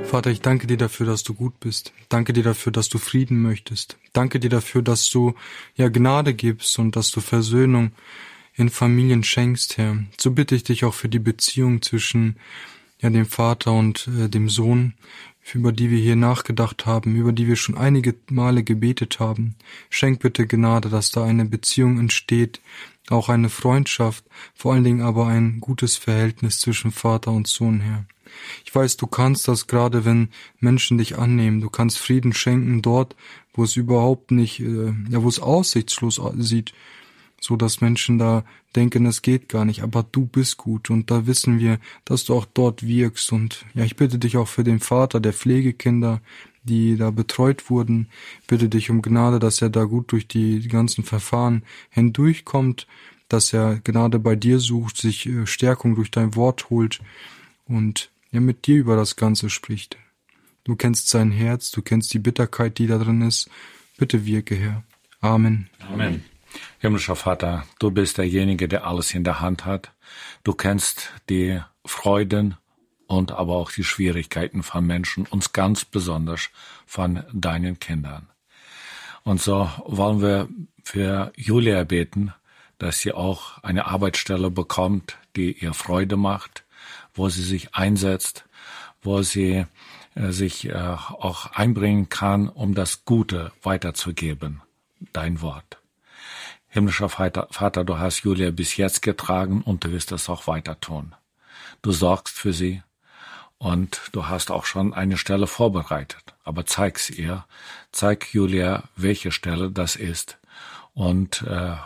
Vater, ich danke dir dafür, dass du gut bist. Danke dir dafür, dass du Frieden möchtest. Danke dir dafür, dass du Gnade gibst und dass du Versöhnung in Familien schenkst, Herr. So bitte ich dich auch für die Beziehung zwischen dem Vater und dem Sohn, über die wir hier nachgedacht haben, über die wir schon einige Male gebetet haben. Schenk bitte Gnade, dass da eine Beziehung entsteht, auch eine Freundschaft, vor allen Dingen aber ein gutes Verhältnis zwischen Vater und Sohn, Herr. Ich weiß, du kannst das gerade, wenn Menschen dich annehmen. Du kannst Frieden schenken dort, wo es überhaupt nicht, wo es aussichtslos sieht, so dass Menschen da denken, es geht gar nicht. Aber du bist gut und da wissen wir, dass du auch dort wirkst. Und ich bitte dich auch für den Vater der Pflegekinder, die da betreut wurden. Bitte dich um Gnade, dass er da gut durch die ganzen Verfahren hindurchkommt, dass er Gnade bei dir sucht, sich Stärkung durch dein Wort holt und mit dir über das Ganze spricht. Du kennst sein Herz, du kennst die Bitterkeit, die da drin ist. Bitte wirke, Herr. Amen. Amen. Himmlischer Vater, du bist derjenige, der alles in der Hand hat. Du kennst die Freuden und aber auch die Schwierigkeiten von Menschen, uns ganz besonders von deinen Kindern. Und so wollen wir für Julia beten, dass sie auch eine Arbeitsstelle bekommt, die ihr Freude macht, wo sie sich einsetzt, wo sie sich auch einbringen kann, um das Gute weiterzugeben, dein Wort. Himmlischer Vater, du hast Julia bis jetzt getragen und du wirst es auch weiter tun. Du sorgst für sie und du hast auch schon eine Stelle vorbereitet. Aber zeig's ihr, zeig Julia, welche Stelle das ist und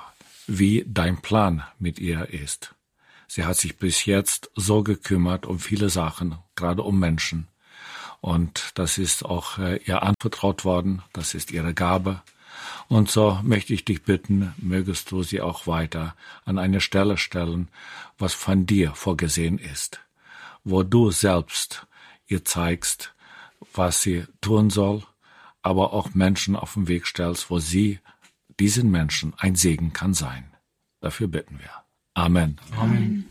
wie dein Plan mit ihr ist. Sie hat sich bis jetzt so gekümmert um viele Sachen, gerade um Menschen. Und das ist auch ihr anvertraut worden, das ist ihre Gabe. Und so möchte ich dich bitten, mögest du sie auch weiter an eine Stelle stellen, was von dir vorgesehen ist, wo du selbst ihr zeigst, was sie tun soll, aber auch Menschen auf den Weg stellst, wo sie diesen Menschen ein Segen kann sein. Dafür bitten wir. Amen. Amen.